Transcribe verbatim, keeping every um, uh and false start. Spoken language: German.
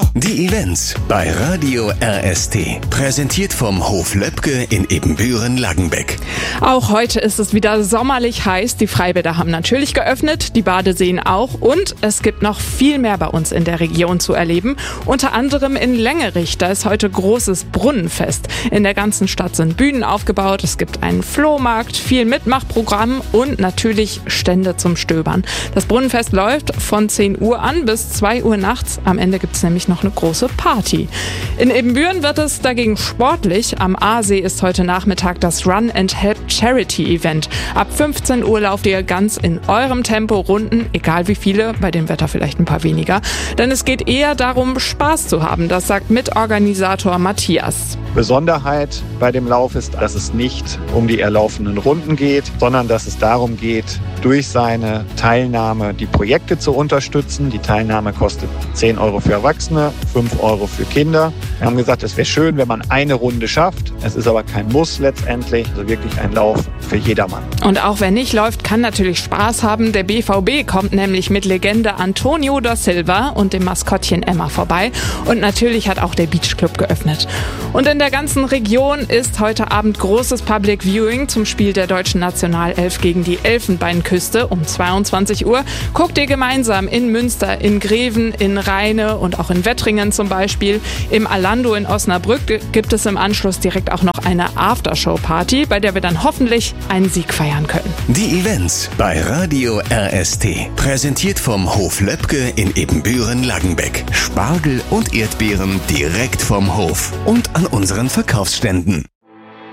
Die Events bei Radio R S T. Präsentiert vom Hof Löbke in Ebenbüren-Langenbeck. Auch heute ist es wieder sommerlich heiß. Die Freibäder haben natürlich geöffnet, die Badeseen auch. Und es gibt noch viel mehr bei uns in der Region zu erleben. Unter anderem in Längerich. Da ist heute großes Brunnenfest. In der ganzen Stadt sind Bühnen aufgebaut. Es gibt einen Flohmarkt, viel Mitmachprogramm und natürlich Stände zum Stöbern. Das Brunnenfest läuft von zehn Uhr an bis zwei Uhr nachts. Am Ende gibt es nämlich noch eine große Party. In Ebenbüren wird es dagegen sportlich. Am Aasee ist heute Nachmittag das Run and Help Charity Event. Ab fünfzehn Uhr lauft ihr ganz in eurem Tempo Runden, egal wie viele, bei dem Wetter vielleicht ein paar weniger. Denn es geht eher darum, Spaß zu haben. Das sagt Mitorganisator Matthias. Besonderheit bei dem Lauf ist, dass es nicht um die erlaufenden Runden geht, sondern dass es darum geht, durch seine Teilnahme die Projekte zu unterstützen. Die Teilnahme kostet zehn Euro für Erwachsene, fünf Euro für Kinder. Wir haben gesagt, es wäre schön, wenn man eine Runde schafft. Es ist aber kein Muss letztendlich, also wirklich ein Lauf für jedermann. Und auch wer nicht läuft, kann natürlich Spaß haben. Der B V B kommt nämlich mit Legende Antonio da Silva und dem Maskottchen Emma vorbei. Und natürlich hat auch der Beach Club geöffnet. Und in der ganzen Region ist heute Abend großes Public Viewing zum Spiel der deutschen Nationalelf gegen die Elfenbeinküste um zweiundzwanzig Uhr. Guckt ihr gemeinsam in Münster, in Greven, in Rheine und auch in Wettringen zum Beispiel. Im Alando in Osnabrück gibt es im Anschluss direkt auch noch eine Aftershow-Party, bei der wir dann hoffentlich einen Sieg feiern können. Die Events bei Radio R S T. Präsentiert vom Hof Löbke in Ebenbüren-Langenbeck. Spargel und Erdbeeren direkt vom Hof und an unseren Verkaufsständen.